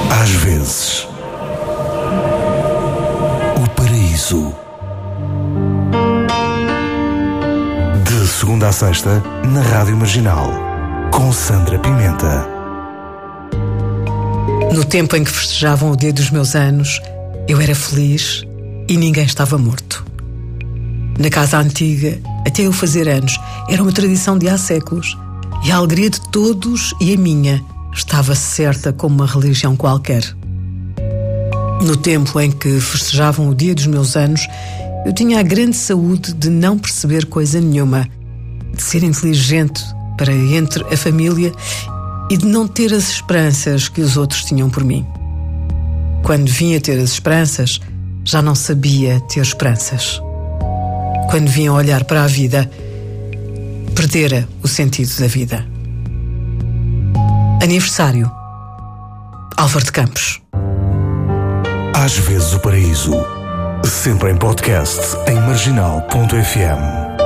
Às vezes, o paraíso. De segunda a sexta, na Rádio Marginal, com Sandra Pimenta. No tempo em que festejavam o dia dos meus anos, eu era feliz e ninguém estava morto. Na casa antiga, até eu fazer anos, era uma tradição de há séculos, e a alegria de todos e a minha estava certa como uma religião qualquer. No tempo em que festejavam o dia dos meus anos, eu tinha a grande saúde de não perceber coisa nenhuma, de ser inteligente para entre a família e de não ter as esperanças que os outros tinham por mim. Quando vim a ter as esperanças, já não sabia ter esperanças. Quando vim a olhar para a vida, perdera o sentido da vida. Aniversário, Álvaro de Campos. Às vezes o paraíso. Sempre em podcast em marginal.fm.